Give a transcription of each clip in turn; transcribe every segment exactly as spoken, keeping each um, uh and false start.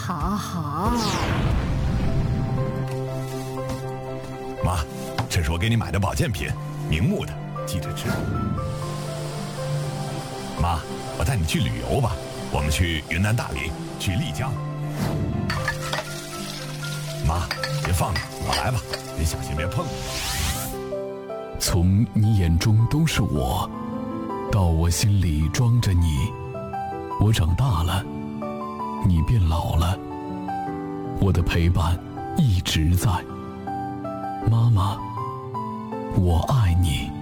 哈哈。 妈，这是我给你买的保健品，明目的，记着吃。妈，我带你去旅游吧，我们去云南大理，去丽江。妈，别放了，我来吧，你小心别碰。 从你眼中都是我，到我心里装着你，我长大了，你变老了，我的陪伴一直在。妈妈，我爱你。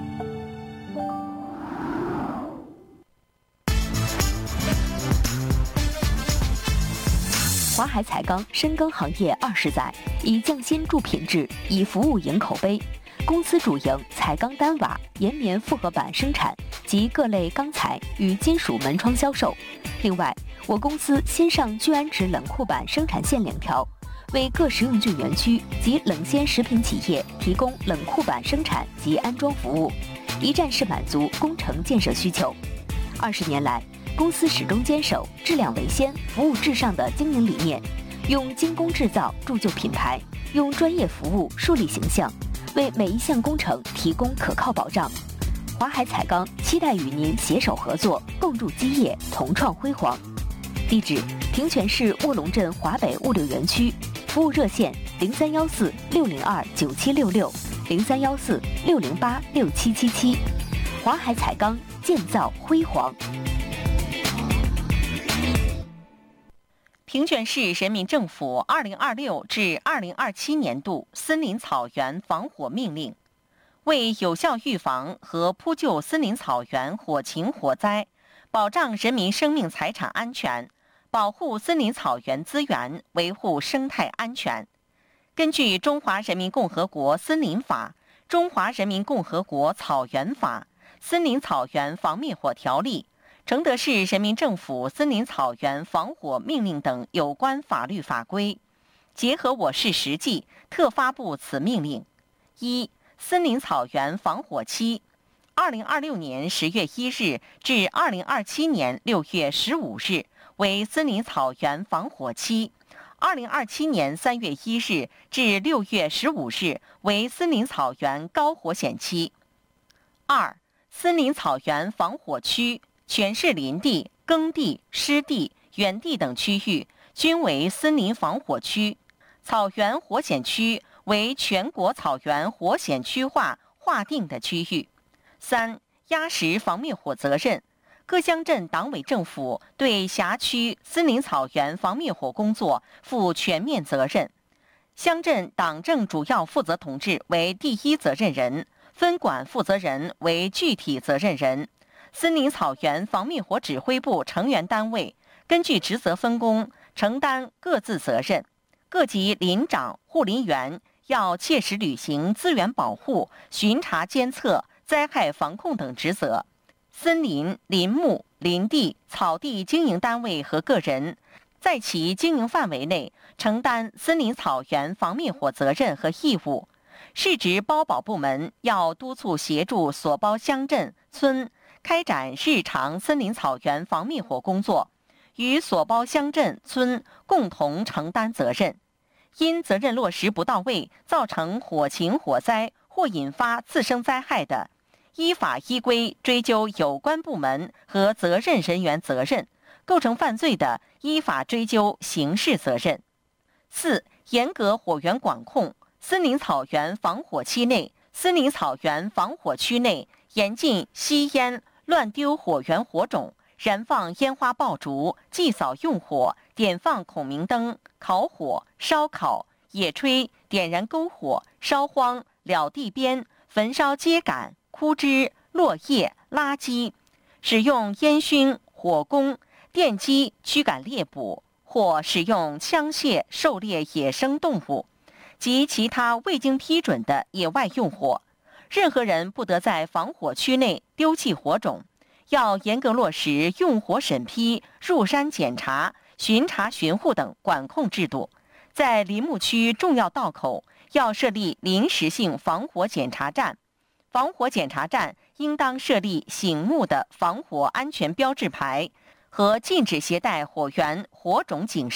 华海彩钢深耕行业二十载，以匠心铸品质，以服务赢口碑。公司主营彩钢单瓦、岩棉复合板生产及各类钢材与金属门窗销售。另外，我公司新上聚氨酯冷库板生产线两条，为各食用菌园区及冷鲜食品企业提供冷库板生产及安装服务，一站式满足工程建设需求。二十年来，公司始终坚守质量为先、服务至上的经营理念，用精工制造铸就品牌，用专业服务树立形象，为每一项工程提供可靠保障。华海彩钢期待与您携手合作，共筑基业，同创辉煌。地址：平泉市卧龙镇华北物流园区，服务热线：零三幺四六零二九七六六，零三幺四六零八六七七七。华海彩钢，建造辉煌。 平泉市人民政府二零二六至二零二七年度森林草原防火命令，为有效预防和扑救森林草原火情火灾，保障人民生命财产安全，保护森林草原资源，维护生态安全。根据《中华人民共和国森林法》、《中华人民共和国草原法》、《森林草原防灭火条例》、承德市人民政府森林草原防火命令等有关法律法规，结合我市实际，特发布此命令。一、森林草原防火期，二零二六年十月一日至二零二七年六月十五日为森林草原防火期，二零二七年三月一日至六月十五日为森林草原高火险期。二、森林草原防火区。全市林地、耕地、湿地、园地等区域均为森林防火区，草原火险区为全国草原火险区划划定的区域。三、压实防灭火责任，各乡镇党委政府对辖区森林草原防灭火工作负全面责任，乡镇党政主要负责同志为第一责任人，分管负责人为具体责任人。森林草原防灭火指挥部成员单位根据职责分工，承担各自责任。各级林长、护林员要切实履行资源保护、巡查监测、灾害防控等职责。森林、林木、林地、草地经营单位和个人，在其经营范围内承担森林草原防灭火责任和义务。市直包保部门要督促协助所包乡镇、村开展日常森林草原防灭火工作，与所包乡镇村共同承担责任。因责任落实不到位，造成火情火灾或引发次生灾害的，依法依规追究有关部门和责任人员责任，构成犯罪的，依法追究刑事责任。四、严格火源管控，森林草原防火期内，森林草原防火区内严禁吸烟、乱丢火源火种、燃放烟花爆竹、祭扫用火、点放孔明灯、烤火、烧烤、野炊、点燃篝火、烧荒、了地边、焚烧秸秆、枯枝、落叶、垃圾，使用烟熏、火攻、电击驱赶猎捕，或使用枪械狩猎野生动物及其他未经批准的野外用火。任何人不得在防火区内丢弃火种，要严格落实用火审批、入山检查、巡查巡护等管控制度。在林木区重要道口要设立临时性防火检查站，防火检查站应当设立醒目的防火安全标志牌和禁止携带火源、火种警示。